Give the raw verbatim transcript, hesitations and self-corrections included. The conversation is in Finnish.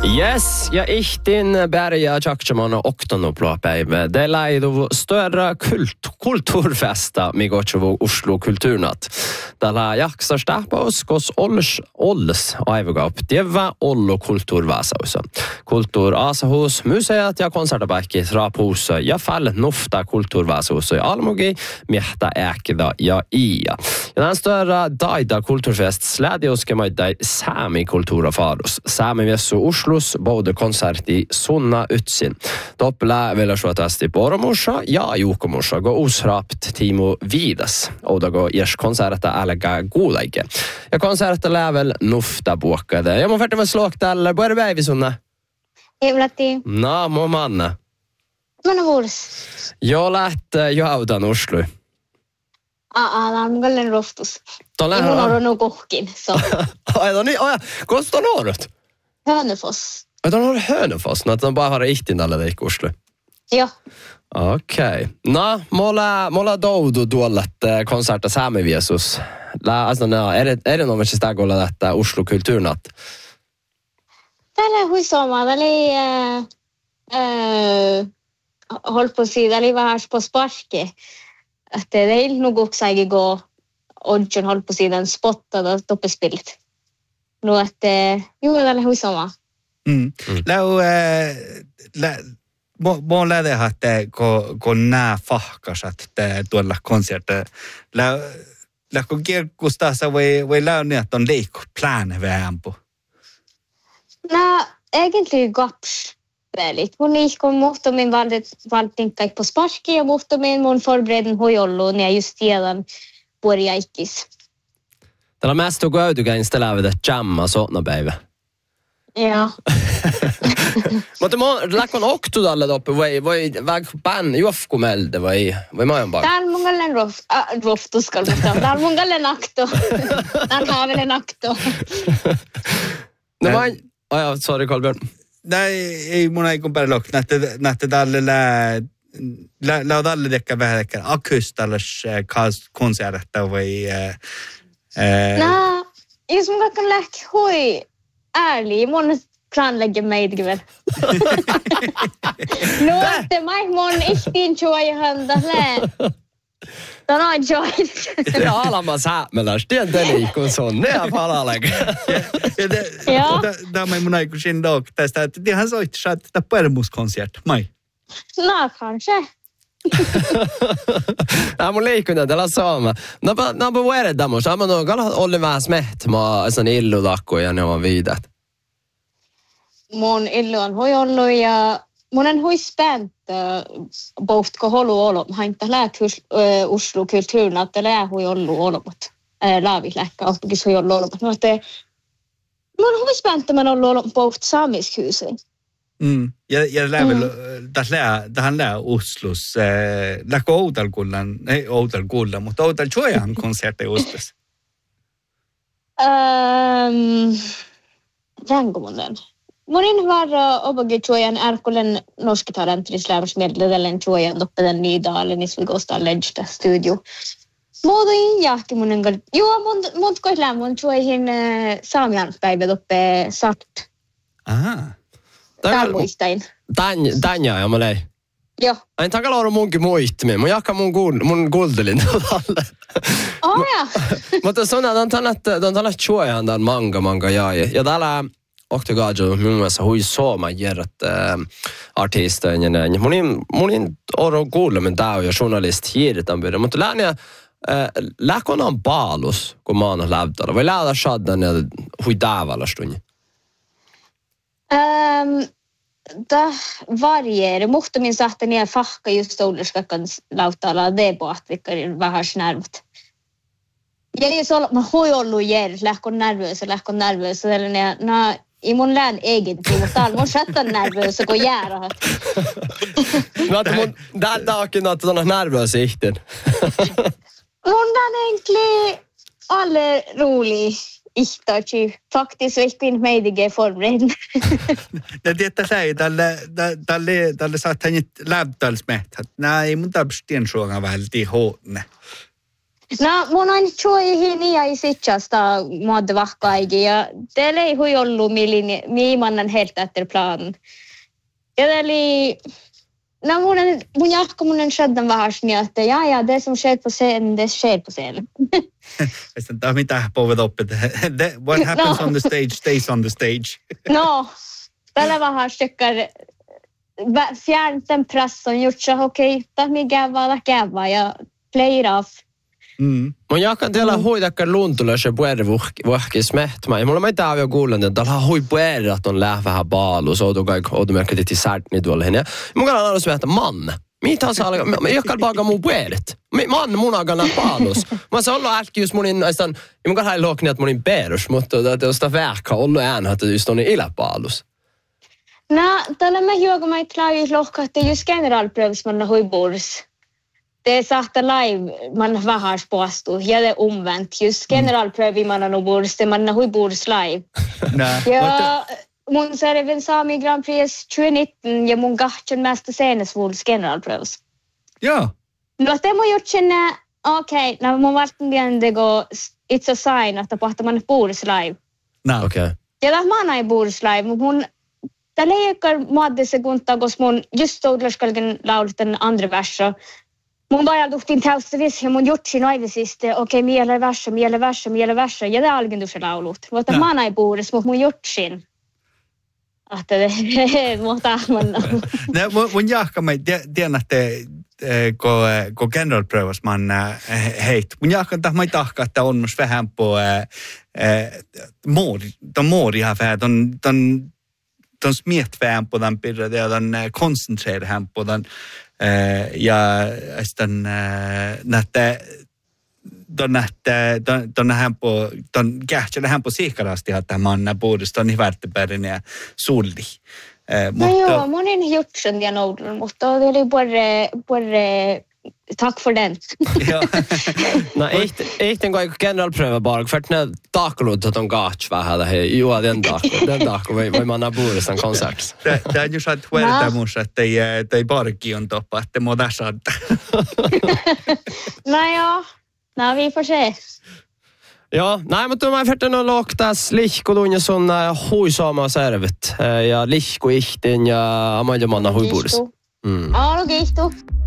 Yes, ja ihtin berja jaksamana oktonoplapäivä. Det laidu större kult kulturfesta migochovu Oslo kulturnat. Tällä jaksar stäpaus kos olls olls aivogap dieva ollo kulturväsausa. Kulturasahus, museat ja konsertabaikki rapusa ja fall nofta kulturväsausa almogi miehtä äkida ja ia. Ja den större daida kulturfest slädioske maidai sami kulturafarus. Sami vessu Oslo både konsert i Sunna Utsin. Doppelä vielä suotasti Poromusa ja Juukomusa go usrapt Timo Vidas. Oda go iers konserta älga guulaike. Ja konserta lävel nufta buokkade. Ja mun färdig slåk tällä börja päivi Sunna. Himlati. No, mun manna. Mun vuors. Jo lähtee jo autan Oslo. Aa, tää on gallen roftus. Tolle mun on no kohkin. So. Ai no niin, aja. Kosta on nuorut? Hönöfoss. Että on Hönöfoss, no että on bara ihtin alla teik Oslo. Joo. Okei. Okay. No, mulla mulla doudu tuolla konserta saamiviesus. Lä alltså no, är det är det något som ska gå att Oslo kulturnatt. Tällä huisoma, oli eh eh håll på sida, oli vähän på sparke. Että det är nog också jag gå och håll på sidan spottade toppespillet. No että joo tällä huisoma. Mm. Lau eh la Mo mo läde hatte ko ko nää fahkasat tuolla konserter. La la ko kirkusta sa voi voi läuni att on leikko plan väänpo. No, egentlig gaps väldigt. Mun ihkon muhtomin valdet valtinkai på sparki ja muhtomin mun förbereden hojollu när jag just tiedän borjaikis. Tällä mest gå ut och installera det jamma såna päivä. Ja. Mutta mä läkkon oktudalle toppe vai vai väg ban juofkumelde vai vai mä oon Täällä mun gallen rof roftus kalmasta. Täällä mun gallen akto. Täällä haavelen akto. No mä ai sorry Kolbjörn. Nej, ei mun ei kun päällä näette näette tälle lä lä lä dalle dekka vähän dekka akustalles konsertta vai eh No, jos mun kakkan lähti hui ärlig, mun planlägger mig det väl. No, että mä mun ihtiin joihan tälle. Tänä joy. Ja alama säämeläs, tienteli kun se on ne palaleg. Ja. Da mai mun ei kun sin dag tästä, että det han sa inte att det på Ermus-konsert. Mai. No, kanske. Ja, mun liikunnan tällä saama. No, no, no, vad är det damos? Ja, men då kan Olle väs mätt med sån illulakko ja ne on viidat. Mun illu on hoi ollut ja mun on hoi spänt both ko holu olo. Hainta lääkys Oslo kulturnatt lää hoi ollut olot. Laavi läkkä oppikis hoi ollut olot. No, että mun on hoi spänt men ollut olot both saamiskyyseen. Mm. Ja ja lävel tällä tähän lää Oslos eh läkko outalkullan ei outalkulla mutta outal joihan konsertti Oslos. Ehm Jango mun. Monin var obagi joihan ärkulen norskitalentis lämsmedleden joihan doppeden Nydalen i Svigosta Ledgesta studio. Modin jahki mun engal. Joo mun mun ko lämmun joihin saamian päivä doppe sart. Aha. Tarmuistain. Tän tänja ja malei. Joo. Ai takalla on munkin muistimi. Mun jakka mun guld mun guldelin alle. Oh ja. Mutta sona on tänät on tänät chuojan dan manga manga jäi. Ja täällä Octogajo mun mielestä hui sooma järjät artisteja ja näin. Munin munin oro kuulemen tää ja journalist hirtan byrja. Mutta läniä läkon on baalus kun mä oon lävdalla. Vai lähdä shaddan ja hui tavalla stunni. Ehm da varierar muhtamin sahten ja fahka just olderskakkan lautalla det på att vilka vähän snärvt. Ja jos olla mä hoi ollut jär lähkon nervös lähkon nervös eller när na i mun län egentligen mutta täällä mun chattan nervös kun jäära. No että mun där dagen att såna nervös ihten. Mun on egentlig alle rolig. Ihtachi faktiskt vilken medige förberedd. Det det säger tälle tälle tälle saat hän läbtalsmäht. Nej, mun tabstien suonga välti hoonne. No, mun on chuoihin ja isitsasta muodda vahkaigi ja teillä ei hui ollut miimannan heltätter planen. Ja eli no mun mun jahka mun shaddan vahas niin että ja ja det som sker på scenen det sker på scenen. Sitten tämä mitä poved oppit. What happens no. on the stage stays on the stage. No. Tällä vahas tekkar fjärden press on gjort så okej, okay, mi gävalla gäva ja play it off. Mm. Mun jakan teillä mm. huitakka luntula se pueri vuhki smehtma. Ja mulla ei tää jo kuullut, että täällä hui pueri, että on lähe vähän baalu. Så du kaikki outumerkki titti särtni tuolla hinne. Mun kannan alussa smehtä, man. Mitä saa alkaa? Mä jakan paaka mun puerit. Man, mun akan nää baalus. Mä saan olla äkki just munin, näistan, ja mun kannan luokni, että munin perus, mutta että jos sitä vähkä ollut äänä, että just on illä baalus. No, tällä mä juoka mä ei lohka, että just generalprövs manna hui bors. Det satte live man vahars poastu ja det omvänt just generalprövi man no bors det man hui bors live. Ja mun serven Sami Grand Prix tjugo nitton ja mun gahtjon mesta senes vuls generalprövs. Ja. No te mo gjort sen okej, när man vart igen det go it's a sign att tapahta man bors live. No, okej. Ja da man ei bors live mun tällä ei muodde sekunta kos mun just stodlaskalgen laulten andra versa. Mun bara luhtin täystävissä ja mun jutsin aivisista, okei, okay, miele värsä, miele värsä, miele värsä, ja det är algen duschen laulut. Mutta no. Mä näin puhudes, mutta mun jutsin. Että det måste man. No, mun, mun jahka, mä tiedän, että kun generalprövas man heit. Mun jahka, että mä ei tahka, että on myös vähän på muori, ton muori ihan vähän, ton, ton, ton smiet vähän på den pirra, ja ton koncentrerar vähän på den. Ja sitten näette ton näette ton ton hämpo ton kähtsellä hämpo siihkarasti että manna puudesta on värtepärin ja sulli. No joo, monen jutsen ja noudun, mutta oli både både tack för den. Ja. No ehten kun generalpröva bara för att när taklot att de gats var hade he ju den dag den dag vi vi manna buusan konsert. Det det är ju så att huerta mus att det det barki on toppa att må där så. Nej ja. Nej vi får se. Ja, nej men de har fått en loktas lihko dunja såna huisama servet. Ja lihko ihten ja amalja manna huiburis. Mm. Ja, no kiitos.